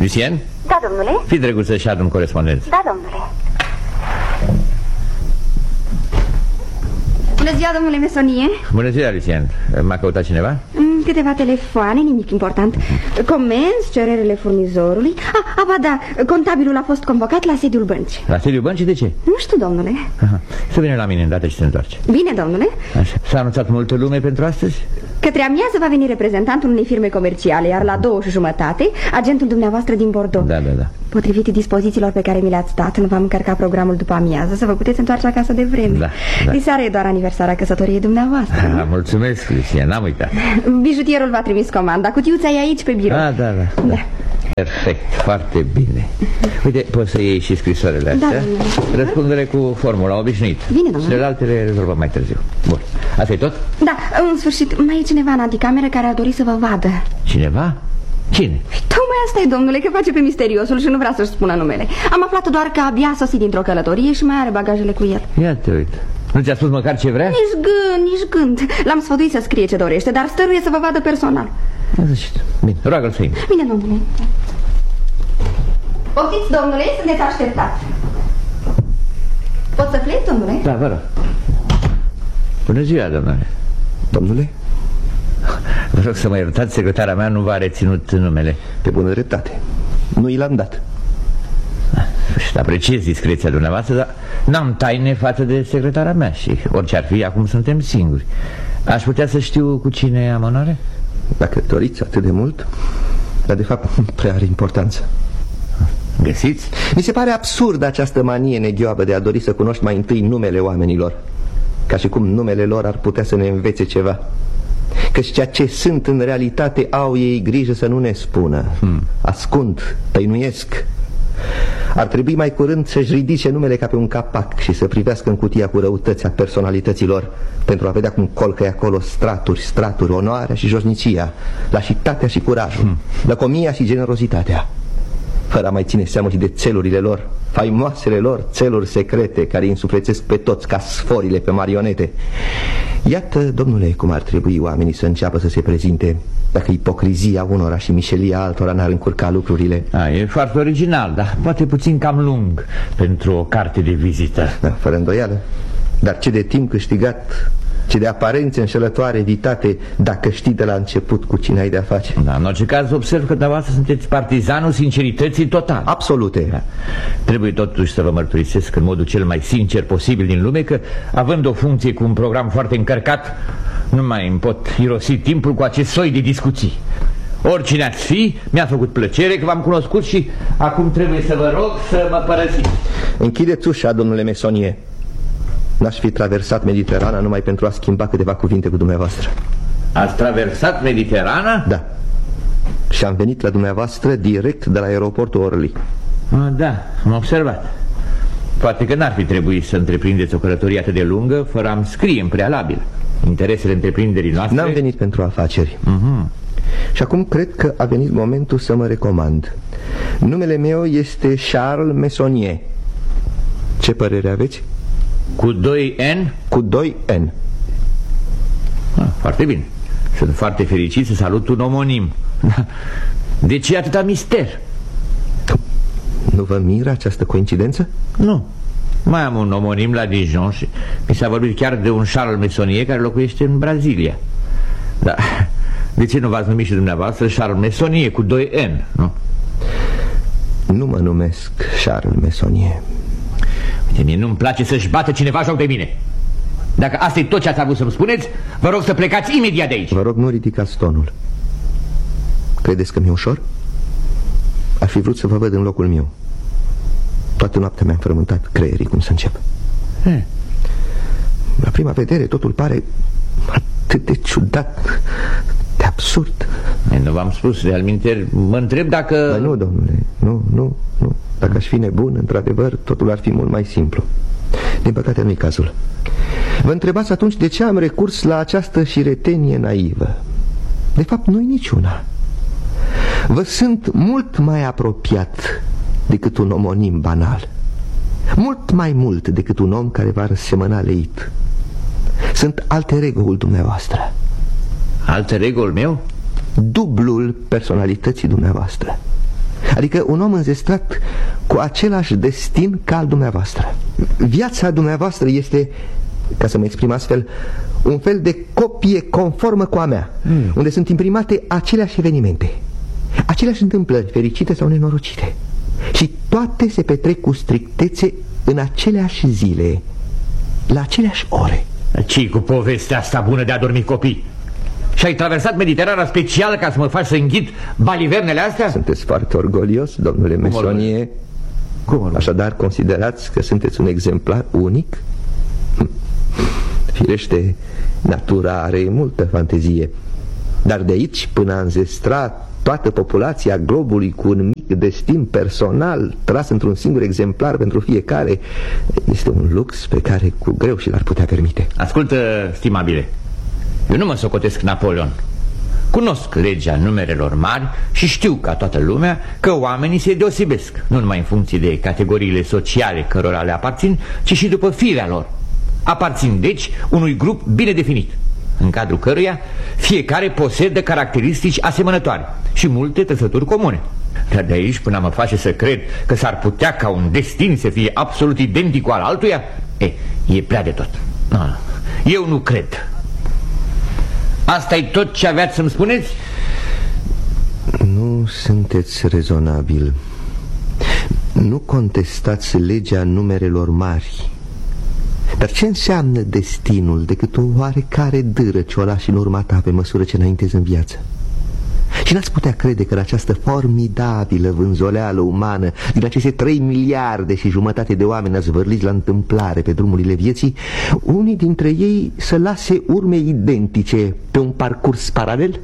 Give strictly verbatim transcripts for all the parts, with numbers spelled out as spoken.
Lucien? Da, domnule. Fii drăguț să-și adun corespondență. Da, domnule. Bună ziua, domnule Mesonie. Bună ziua, Lucien. M-a căutat cineva? Câteva telefoane, nimic important. Comenzi, cererele furnizorului. Ah, ah, ba da, contabilul a fost convocat la sediul băncii. La sediul băncii? De ce? Nu știu, domnule. Aha. Să vină la mine îndată și se întoarce. Bine, domnule. Așa. S-a anunțat multă lume pentru astăzi? Către amiază va veni reprezentantul unei firme comerciale, iar la două și jumătate, agentul dumneavoastră din Bordeaux. Da, da, da. Potrivit dispozițiilor pe care mi le-ați dat, nu v-am încărcat programul după amiază, să vă puteți întoarce acasă de vreme. Da, da. Diseară e doar aniversarea căsătoriei dumneavoastră. Ah, mulțumesc, Lucien, n-am uitat. Bijutierul v-a trimis comanda, cutiuța e aici pe birou. Ah, da, da, da. Da. Perfect, foarte bine. Uite, poți să iei și scrisoarele astea. Da, răspundere cu formula obișnuit. Bine, domnule. Celelalte rezolvăm mai târziu. Bun, asta e tot? Da, în sfârșit, mai e cineva în anticameră care ar dori să vă vadă. Cineva? Cine? Tocmai asta e, domnule, că face pe misteriosul și nu vrea să-și spună numele. Am aflat doar că abia a sosit dintr-o călătorie și mai are bagajele cu el. Ia te uite. Nu ți-a spus măcar ce vrea? Nici gând, nici gând. L-am sfătuit să scrie ce dorește, dar stăruie să vă vadă personal. Bine, roagă-l să intre. Bine, domnule. Poftiți, domnule, sunteți așteptat. Pot să plec, domnule? Da, vă rog. Bună ziua, domnule. Domnule? Vă rog să mă iertați, secretara mea nu v-a reținut numele. Pe bună dreptate. Nu i l-am dat. Și apreciez discreția dumneavoastră, dar n-am taine față de secretara mea și orice ar fi, acum suntem singuri. Aș putea să știu cu cine am onoare? Dacă doriți atât de mult, dar de fapt nu prea are importanță. Găsiți? Mi se pare absurdă această manie neghioabă de a dori să cunoști mai întâi numele oamenilor, ca și cum numele lor ar putea să ne învețe ceva. Căci ceea ce sunt în realitate au ei grijă să nu ne spună. hmm. Ascund, tăinuiesc. Ar trebui mai curând să-și ridice numele ca pe un capac și să privească în cutia cu răutăți a personalităților, pentru a vedea cum colcă acolo straturi, straturi, onoarea și josnicia, lașitatea și curajul, hmm. lăcomia și generozitatea, fără a mai ține seamă și de țelurile lor, faimoasele lor țeluri secrete care îi însuflețesc pe toți ca sforile pe marionete. Iată, domnule, cum ar trebui oamenii să înceapă să se prezinte, dacă ipocrizia unora și mișelia altora n-ar încurca lucrurile. A, e foarte original, dar poate puțin cam lung pentru o carte de vizită. Da, fără îndoială. Dar ce de timp câștigat, ce de aparențe înșelătoare evitate, dacă știi de la început cu cine ai de-a face. Da, în orice caz observ că dumneavoastră sunteți partizanul sincerității total. Absolute. Da. Trebuie totuși să vă mărturisesc în modul cel mai sincer posibil din lume că, având o funcție cu un program foarte încărcat, nu mai îmi pot irosi timpul cu acest soi de discuții. Oricine ați fi, mi-a făcut plăcere că v-am cunoscut și acum trebuie să vă rog să mă părăsiți. Închideți ușa, domnule Mesonie. N-aș fi traversat Mediterana numai pentru a schimba câteva cuvinte cu dumneavoastră. Ați traversat Mediterana? Da. Și am venit la dumneavoastră direct de la aeroportul Orly. Ah, da, am observat. Poate că n-ar fi trebuit să întreprindeți o călătorie atât de lungă fără a-mi scrie în prealabil interesele întreprinderii noastre. N-am venit pentru afaceri. uh-huh. Și acum cred că a venit momentul să mă recomand. Numele meu este Charles Mesonie. Ce părere aveți? Cu doi N? Cu doi N. Ah, foarte bine. Sunt foarte fericit să salut un omonim. De ce atâta mister? Nu vă miră această coincidență? Nu. Mai am un omonim la Dijon și mi s-a vorbit chiar de un Charles Mesonie care locuiește în Brazilia. Dar de ce nu v-ați numit și dumneavoastră Charles Mesonie cu doi N, nu? Nu mă numesc Charles Mesonie. Uite, mie nu-mi place să-și bată cineva joc de mine. Dacă asta e tot ce ați avut să-mi spuneți, vă rog să plecați imediat de aici. Vă rog, nu ridicați tonul. Credeți că mi-e ușor? Aș fi vrut să vă văd în locul meu. Toată noaptea mi-am frământat creierii cum să încep. He. La prima vedere totul pare atât de ciudat, de absurd. E, nu v-am spus, de alminteri, mă întreb dacă... Dar nu, domnule, nu, nu, nu. Dacă aș fi nebun, într-adevăr, totul ar fi mult mai simplu. Din păcate nu-i cazul. Vă întrebați atunci de ce am recurs la această șiretenie naivă. De fapt, nu-i niciuna. Vă sunt mult mai apropiat decât un omonim banal. Mult mai mult decât un om care va răsemăna leit. Sunt alter ego-ul dumneavoastră. Alter ego-ul meu? Dublul personalității dumneavoastră. Adică un om înzestrat cu același destin ca al dumneavoastră. Viața dumneavoastră este, ca să mă exprim astfel, un fel de copie conformă cu a mea, mm. unde sunt imprimate aceleași evenimente, aceleași întâmplări fericite sau nenorocite. Și toate se petrec cu strictețe în aceleași zile, la aceleași ore. Ce-i cu povestea asta bună de a dormi copii? Și ai traversat Mediterana special ca să mă faci să înghit balivernele astea? Sunteți foarte orgolios, domnule Mesonie. Cum? Așadar, considerați că sunteți un exemplar unic? Firește, natura are multă fantezie, dar de aici până a înzestra toată populația globului cu un mic destin personal tras într-un singur exemplar pentru fiecare, este un lux pe care cu greu și l-ar putea permite. Ascultă, stimabile, eu nu mă socotesc Napoleon. Cunosc legea numerelor mari și știu ca toată lumea că oamenii se deosebesc, nu numai în funcție de categoriile sociale cărora le aparțin, ci și după firea lor. Aparțin deci unui grup bine definit, în cadrul căruia fiecare posedă caracteristici asemănătoare și multe trăsături comune. Dar de aici până mă face să cred că s-ar putea ca un destin să fie absolut identic cu al altuia, e, e prea de tot. No, eu nu cred. Asta e tot ce aveați să-mi spuneți? Nu sunteți rezonabil. Nu contestați legea numerelor mari. Dar ce înseamnă destinul decât o oarecare dâră ce o lași în urma ta pe măsură ce înaintezi în viață? Și n-ați putea crede că în această formidabilă vânzoleală umană, din aceste trei miliarde și jumătate de oameni azvârliți la întâmplare pe drumurile vieții, unii dintre ei să lase urme identice pe un parcurs paralel?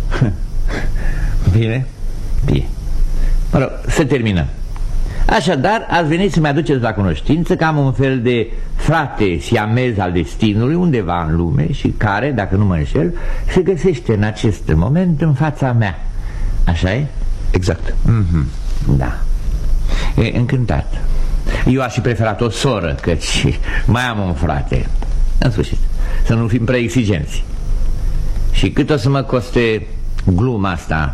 Bine, bine. Mă rog, să terminăm. Așadar, ați venit să-mi aduceți la cunoștință că am un fel de frate siamez al destinului undeva în lume și care, dacă nu mă înșel, se găsește în acest moment în fața mea. Așa e? Exact. Mm-hmm. Da. E încântat. Eu aș fi preferat o soră, căci mai am un frate. În sfârșit, să nu fim prea exigenți. Și cât o să mă coste gluma asta?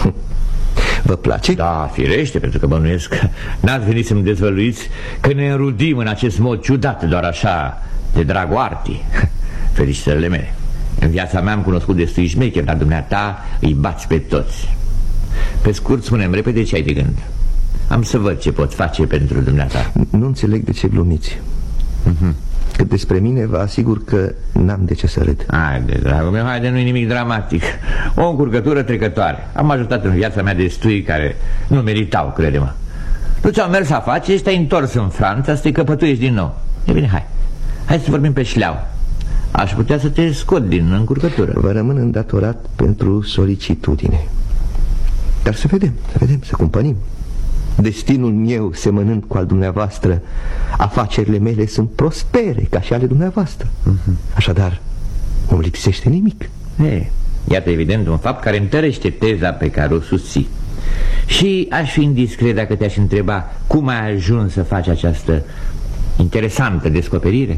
Vă place? Da, firește, pentru că bănuiesc că n-ați venit să-mi dezvăluiți că ne înrudim în acest mod ciudat, doar așa, de dragul artii. Felicitările mele. În viața mea am cunoscut destui șmecheri, dar dumneata îi bați pe toți. Pe scurt, spune-mi repede ce ai de gând. Am să văd ce pot face pentru dumneata. Nu înțeleg de ce glumiți. uh-huh. Cât despre mine, vă asigur că n-am de ce să râd. Haide, dragul meu, haide, nu-i nimic dramatic. O încurcătură trecătoare. Am ajutat în viața mea destui care nu meritau, crede-mă. Tu ți-au mers afaceri și te-ai întors în Franța să te căpătuiești din nou. E bine, hai, hai să vorbim pe șleau. Aș putea să te scot din încurcătură. Vă rămân îndatorat pentru solicitudine. Dar să vedem, să vedem, să cumpănim. Destinul meu semănând cu al dumneavoastră, afacerile mele sunt prospere ca și ale dumneavoastră. uh-huh. Așadar, nu-mi lipsește nimic. E, iată evident un fapt care întărește teza pe care o susții. Și aș fi indiscret dacă te-aș întreba cum ai ajuns să faci această interesantă descoperire.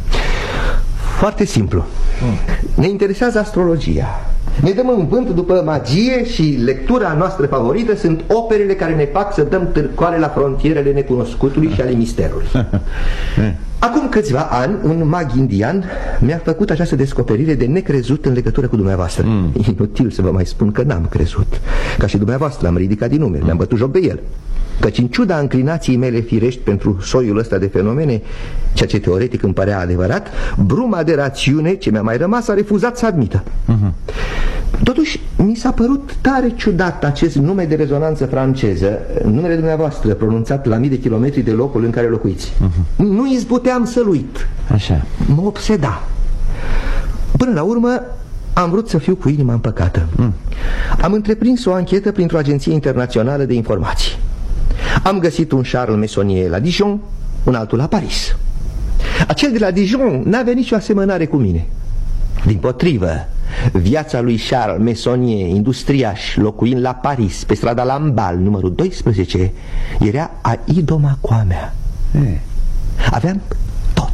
Foarte simplu. Ne interesează astrologia. Ne dăm în vânt după magie și lectura noastră favorită sunt operele care ne fac să dăm târcoale la frontierele necunoscutului și ale misterului. Acum câțiva ani, un mag indian mi-a făcut această descoperire de necrezut în legătură cu dumneavoastră. mm. Inutil să vă mai spun că n-am crezut. Ca și dumneavoastră am ridicat din numeri, mi-am bătut joc de el. Căci în ciuda înclinației mele firești pentru soiul ăsta de fenomene, ceea ce teoretic îmi părea adevărat, bruma de rațiune ce mi-a mai rămas a refuzat să admită. uh-huh. Totuși mi s-a părut tare ciudat acest nume de rezonanță franceză, numele dumneavoastră pronunțat la mii de kilometri de locul în care locuiți. uh-huh. Nu izbuteam să-l uit. Așa. Mă obseda. Până la urmă am vrut să fiu cu inima împăcată. mm. Am întreprins o anchetă printr-o agenție internațională de informații. Am găsit un Charles Meissonier la Dijon, un altul la Paris. Acel de la Dijon n-avea nicio asemănare cu mine. Dimpotrivă, viața lui Charles Meissonier, industriaș, locuind la Paris, pe strada Lamballe, numărul doisprezece, era a idoma cu a mea. e. Aveam tot,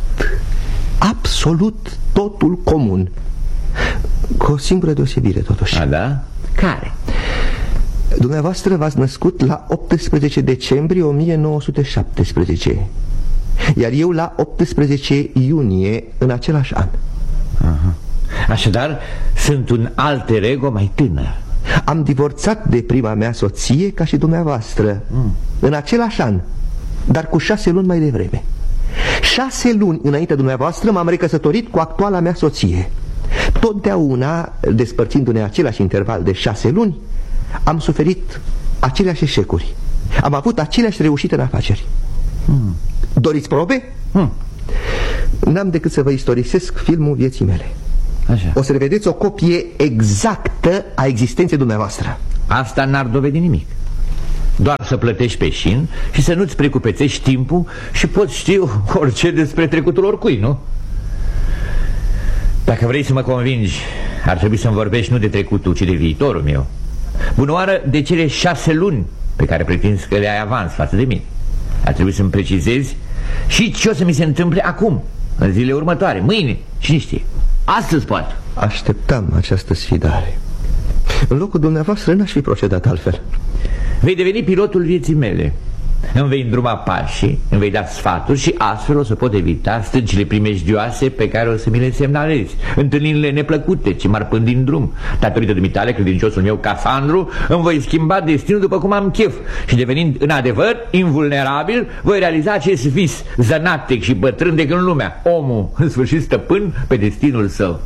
absolut totul comun, cu o singură deosebire totuși. A, da? Care? Dumneavoastră v-ați născut la optsprezece decembrie o mie nouă sute șaptesprezece, iar eu la optsprezece iunie în același an. Aha. Așadar, sunt un alter ego mai tânăr. Am divorțat de prima mea soție ca și dumneavoastră, mm. în același an, dar cu șase luni mai devreme. Șase luni înainte dumneavoastră m-am recăsătorit cu actuala mea soție. Totdeauna, despărțindu-ne același interval de șase luni, am suferit aceleași eșecuri. Am avut aceleași reușite în afaceri. mm. Doriți probe? Mm. N-am decât să vă istorisesc filmul vieții mele. Așa. O să revedeți o copie exactă a existenței dumneavoastră. Asta n-ar dovedi nimic. Doar să plătești pe șin și să nu-ți precupețești timpul și poți ști orice despre trecutul oricui, nu? Dacă vrei să mă convingi, ar trebui să-mi vorbești nu de trecutul, ci de viitorul meu. Bunoară, de cele șase luni pe care pretinzi că le-ai avans față de mine. Ar trebui să-mi precizezi și ce o să mi se întâmple acum, în zilele următoare, mâine, cine știe. Astăzi poate. Așteptam această sfidare. În locul dumneavoastră n-aș fi procedat altfel. Vei deveni pilotul vieții mele. Îmi vei îndruma pașii, îmi vei da sfaturi și astfel o să pot evita stâncile primejdioase pe care o să mi le semnalezi, întâlnirile neplăcute ce m-ar pândi în drum. Datorită dumitale, credinciosul meu Casandru, îmi voi schimba destinul după cum am chef și devenind în adevăr invulnerabil, voi realiza acest vis zănatec și bătrân de când lumea, omul în sfârșit stăpân pe destinul său.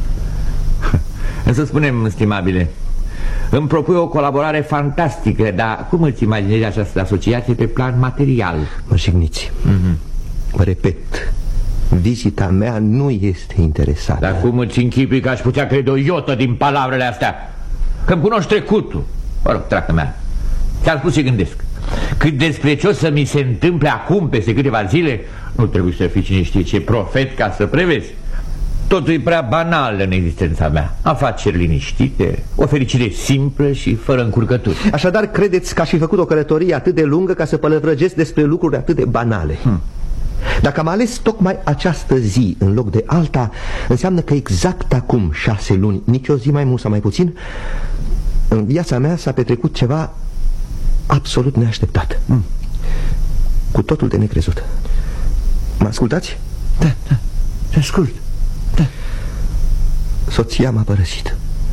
Însă spunem, stimabile, îmi propui o colaborare fantastică, dar cum îți imaginezi această asociație pe plan material? Mă jigniți. mm-hmm. Vă repet, vizita mea nu este interesată. Dar cum îți închipui că aș putea crede o iotă din palavrele astea? Că-mi cunoști trecutul. Mă rog, treacă mea, ți-am spus ce gândesc. Cât despre ce o să mi se întâmple acum, peste câteva zile, nu trebuie să fii cine știe ce profet ca să prevezi. Totul e prea banal în existența mea. Afaceri liniștite, o fericire simplă și fără încurcături. Așadar, credeți că aș fi făcut o călătorie atât de lungă ca să pălăvrăgesc despre lucruri atât de banale? hmm. Dacă am ales tocmai această zi în loc de alta, înseamnă că exact acum șase luni, nici o zi mai mult sau mai puțin, în viața mea s-a petrecut ceva absolut neașteptat. hmm. Cu totul de necrezut. Mă ascultați? Da, da, te ascult. Da. Soția m-a părăsit.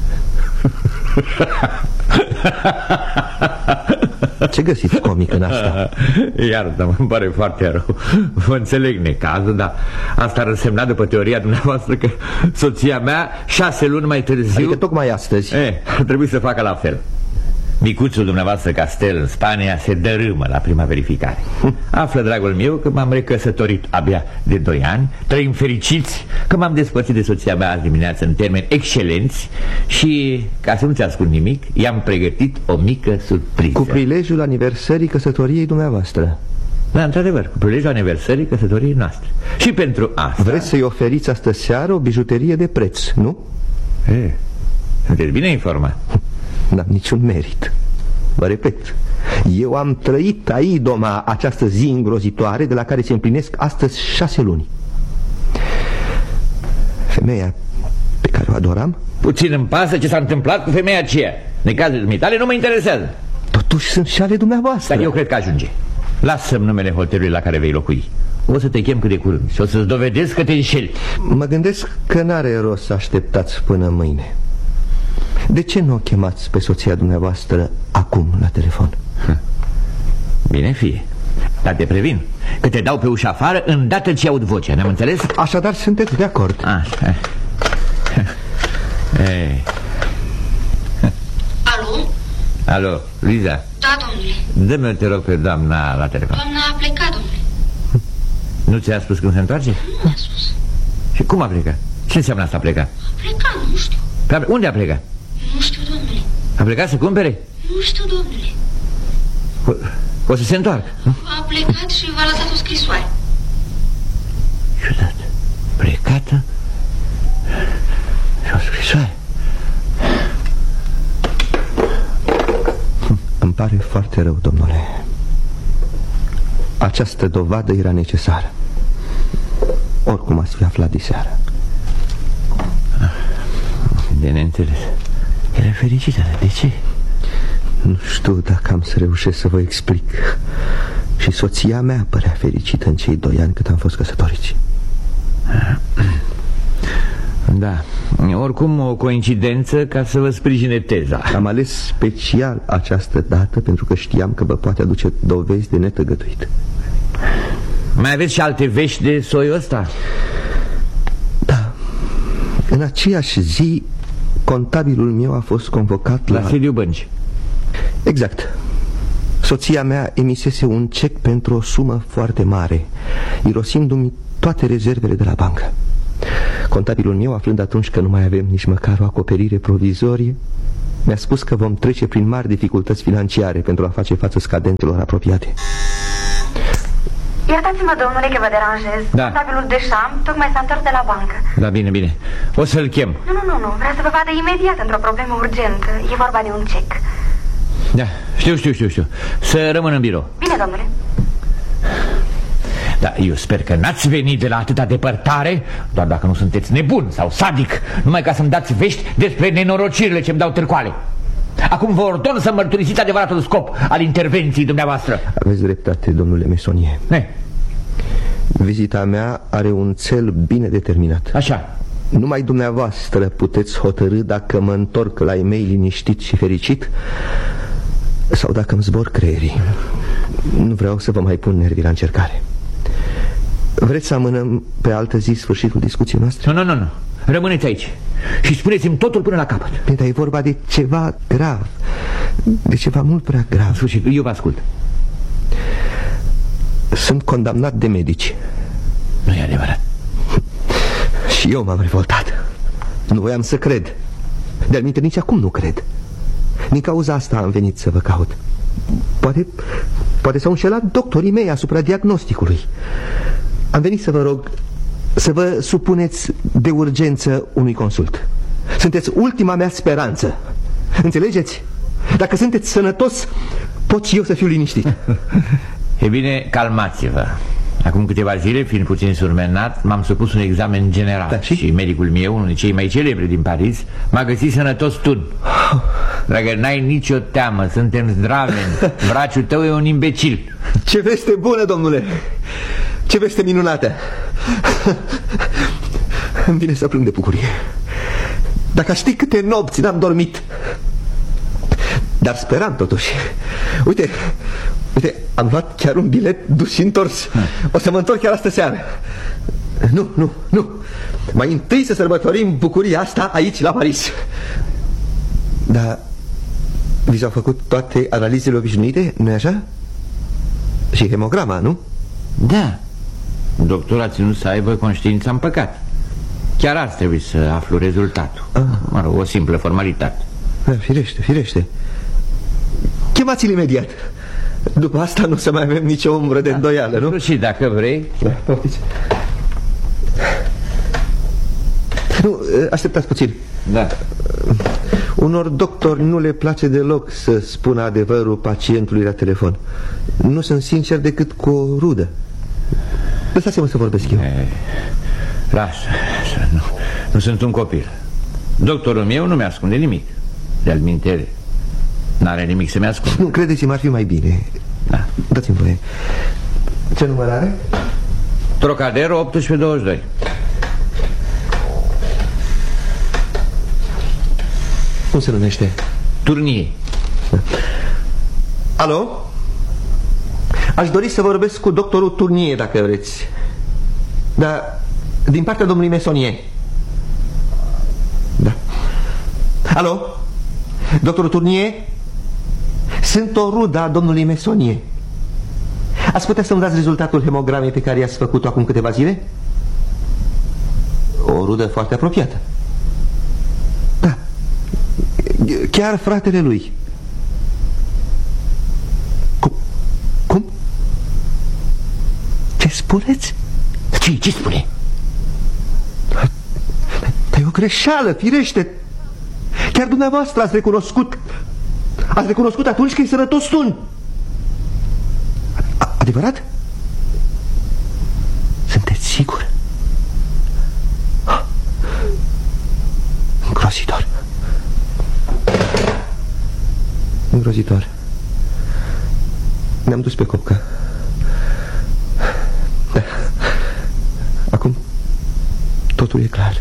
Ce găsiți comic în asta? Iartă-mă, îmi pare foarte rău. Vă înțeleg necazul, dar asta ar însemna, după teoria dumneavoastră, că soția mea șase luni mai târziu, adică tocmai astăzi, e, ar trebui să facă la fel. Micuțul dumneavoastră Castel în Spania se dărâmă la prima verificare. Află, dragul meu, că m-am recăsătorit abia de doi ani. Trăim fericiți că m-am despărțit de soția mea azi dimineață în termeni excelenți. Și, ca să nu-ți ascund nimic, i-am pregătit o mică surpriză. Cu prilejul aniversării căsătoriei dumneavoastră. Da, într-adevăr, cu prilejul aniversării căsătoriei noastre. Și pentru asta... Vreți să-i oferiți astă seară o bijuterie de preț, nu? E, sunteți bine informat. N-am niciun merit. Vă repet, eu am trăit aidoma această zi îngrozitoare de la care se împlinesc astăzi șase luni. Femeia pe care o adoram... Puțin îmi pasă ce s-a întâmplat cu femeia aceea. Necazul dumitale nu mă interesează. Totuși sunt și ale dumneavoastră. Dar eu cred că ajunge. Lasă-mi numele hotelului la care vei locui. O să te chem cât de curând și o să-ți dovedesc că te înșeli. Mă gândesc că n-are rost să așteptați până mâine. De ce nu o chemați pe soția dumneavoastră acum la telefon? Bine fie, dar te previn că te dau pe ușa afară îndată ce aud vocea, ne-am înțeles? Așadar sunteți de acord. Așa. Ei. Alo? Alo, Liza. Da, domnule. Dă-mi, te rog, pe doamna la telefon. Doamna a plecat, domnule. Nu ți-a spus când se întoarce? Nu mi-a spus. Și cum a plecat? Ce înseamnă asta, a plecat? A plecat, nu știu. Unde a plecat? Nu știu, domnule. A plecat să cumpere? Nu știu, domnule. O, o să se întoarcă, nu? A plecat și v-a lăsat o scrisoare. Ciudat. Plecată și o scrisoare. Îmi pare foarte rău, domnule. Această dovadă era necesară. Oricum ați fi aflat diseară. De neînțeles. Era fericită, de ce? Nu știu dacă am să reușesc să vă explic. Și soția mea părea fericită în cei doi ani cât am fost căsătoriți. Da, oricum o coincidență ca să vă sprijine teza. Am ales special această dată pentru că știam că vă poate aduce dovezi de netăgăduit. Mai aveți și alte vești de soiul ăsta? Da. În aceeași zi, contabilul meu a fost convocat la... La sediul băncii. Exact. Soția mea emisese un cec pentru o sumă foarte mare, irosindu-mi toate rezervele de la bancă. Contabilul meu, aflând atunci că nu mai avem nici măcar o acoperire provizorie, mi-a spus că vom trece prin mari dificultăți financiare pentru a face față scadentelor apropiate. Iertați-mă, domnule, că vă deranjez. Da. Contabilul Deșam tocmai s-a întors de la bancă. Da, bine, bine. O să-l chem. Nu, nu, nu, nu. Vrea să vă vadă imediat într-o problemă urgentă. E vorba de un cec. Da, știu, știu, știu, știu. Să rămân în birou. Bine, domnule. Da, eu sper că n-ați venit de la atâta depărtare, doar dacă nu sunteți nebun sau sadic, numai ca să-mi dați vești despre nenorocirile ce-mi dau târcoale. Acum vă ordon să mărturisiți adevăratul scop al intervenției dumneavoastră. Aveți dreptate, domnule Mesonie. Ne. Vizita mea are un cel bine determinat. Așa. Numai dumneavoastră puteți hotărî dacă mă întorc la ei mei liniștit și fericit sau dacă îmi zbor creierii. Nu vreau să vă mai pun nervii la încercare. Vreți să amânăm pe altă zi sfârșitul discuției noastre? Nu, nu, nu, nu. Rămâneți aici și spuneți-mi totul până la capăt. Bine, dar e vorba de ceva grav. De ceva mult prea grav. În sfârșit, eu vă ascult. Sunt condamnat de medici. Nu e adevărat. Și eu m-am revoltat. Nu voiam să cred. De-al minte, nici acum nu cred. Din cauza asta am venit să vă caut. Poate, poate s-au înșelat doctorii mei asupra diagnosticului. Am venit să vă rog să vă supuneți de urgență unui consult. Sunteți ultima mea speranță. Înțelegeți? Dacă sunteți sănătos, pot și eu să fiu liniștit. E bine, calmați-vă. Acum câteva zile, fiind puțin surmenat, m-am supus un examen general. Da, și? și medicul meu, unul dintre cei mai celebri din Paris, m-a găsit sănătos tun. Dragă, n-ai nicio teamă, suntem zdraveni. Braciul tău e un imbecil. Ce veste bună, domnule! Ce veste minunată! Îmi vine să plâng de bucurie. Dacă știi câte nopți n-am dormit. Dar speram totuși. Uite, uite, am luat chiar un bilet dus și întors. O să mă întorc chiar astă seară. Nu, nu, nu. Mai întâi să sărbătorim bucuria asta aici, la Paris. Dar vi s-au făcut toate analizele obișnuite, nu-i așa? Și hemograma, nu? Da. Doctorul a ținut să aibă conștiința în păcat. Chiar azi trebuie să aflu rezultatul. ah. Mă rog, o simplă formalitate. Da, firește, firește. Chemați-l imediat. După asta nu să mai avem nicio umbră de îndoială, nu? Și dacă vrei. Da, poftiți. Nu, așteptați puțin. Da. Unor doctori nu le place deloc să spună adevărul pacientului la telefon. Nu sunt sincer decât cu o rudă. Lăsați-mă să vorbesc eu. Ei, lasă, nu, nu sunt un copil. Doctorul meu nu mi-ascunde nimic. De-al mintere, n-are nimic să mi-ascunde. Nu, credeți-mă, ar fi mai bine. Da. Dați-mi voie. Ce număr are? Trocadero optsprezece douăzeci și doi. Cum se numește? Turnie. Alo? Aș dori să vorbesc cu doctorul Turnie, dacă vreți. Dar din partea domnului Mesonie. Da. Alo? Doctorul Turnie? Sunt o rudă a domnului Mesonie. Ați putea să-mi dați rezultatul hemogramei pe care i-ați făcut-o acum câteva zile? O rudă foarte apropiată. Da. Chiar fratele lui. Cum? Cum? Ce spuneți? Ce, ce spune? Dar e o greșeală, firește. Chiar dumneavoastră ați recunoscut. Ați recunoscut atunci că e sănătos tun. Adevărat? Sunteți sigur? Îngrozitor. Îngrozitor. Ne-am dus pe copcă. Da. Acum totul e clar.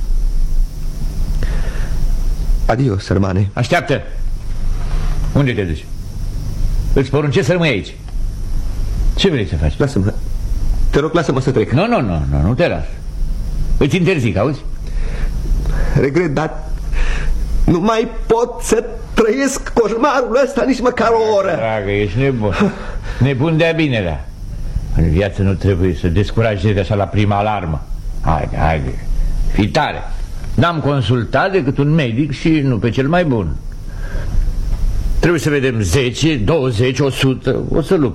Adio, sărmane. Așteaptă. Unde te duci? Îți poruncesc să rămâi aici. Ce vrei să faci? Lasă-mă. Te rog, lasă-mă să trec. Nu, nu, nu, nu, nu te las. Îți interzic, auzi? Regret, dar nu mai pot să trăiesc coșmarul ăsta nici măcar o oră. Dragă, ești nebun. Nebun de-a binelea. În viață nu trebuie să descurajezi așa la prima alarmă. Haide, haide, fii tare. N-am consultat decât un medic și nu pe cel mai bun. Trebuie să vedem zece, douăzeci, o sută. O să lupt.